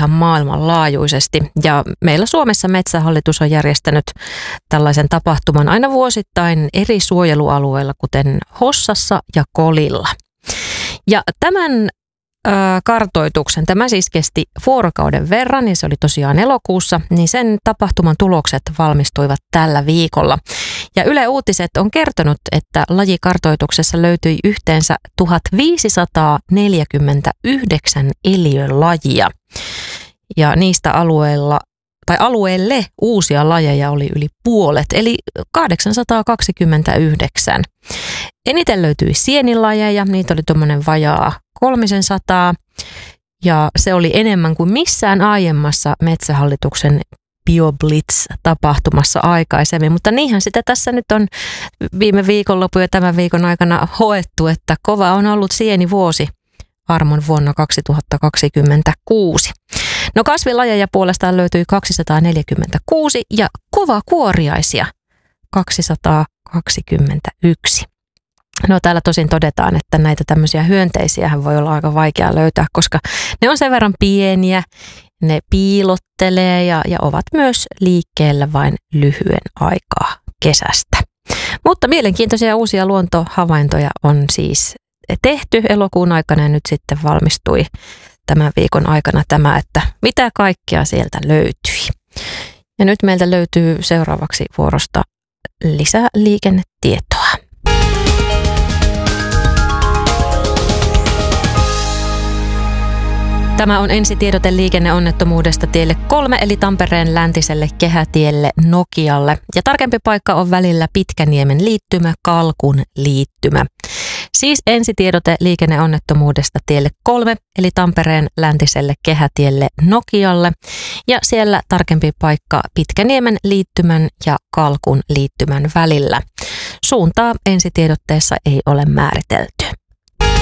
ihan maailmanlaajuisesti. Ja meillä Suomessa Metsähallitus on järjestänyt tällaisen tapahtuman aina vuosittain eri suojelualueilla, kuten Hossassa ja Kolilla. Ja tämän kartoituksen, tämä siis kesti vuorokauden verran ja se oli tosiaan elokuussa, niin sen tapahtuman tulokset valmistuivat tällä viikolla. Ja Yle Uutiset on kertonut, että lajikartoituksessa löytyi yhteensä 1549 eliölajia. Ja niistä alueelle uusia lajeja oli yli puolet, eli 829. Eniten löytyi sienilajeja, niitä oli tuommoinen vajaa 300, ja se oli enemmän kuin missään aiemmassa Metsähallituksen BioBlitz-tapahtumassa aikaisemmin, mutta niinhän sitä tässä nyt on viime viikonlopun ja tämän viikon aikana hoettu, että kova on ollut sienivuosi armon vuonna 2026. No kasvilajeja puolestaan löytyi 246 ja kovakuoriaisia 221. No täällä tosin todetaan, että näitä tämmöisiä hyönteisiähän voi olla aika vaikea löytää, koska ne on sen verran pieniä, ne piilottelee ja ovat myös liikkeellä vain lyhyen aikaa kesästä. Mutta mielenkiintoisia uusia luontohavaintoja on siis tehty elokuun aikana ja nyt sitten valmistui tämän viikon aikana tämä, että mitä kaikkea sieltä löytyi. Ja nyt meiltä löytyy seuraavaksi vuorosta lisää liikennetietoa. Tämä on ensitiedote liikenneonnettomuudesta tielle 3 eli Tampereen läntiselle kehätielle Nokialle. Ja tarkempi paikka on välillä Pitkäniemen liittymä, Kalkun liittymä. Siis ensitiedote liikenneonnettomuudesta tielle 3 eli Tampereen läntiselle kehätielle Nokialle. Ja siellä tarkempi paikka Pitkäniemen liittymän ja Kalkun liittymän välillä. Suuntaa ensitiedotteessa ei ole määritelty.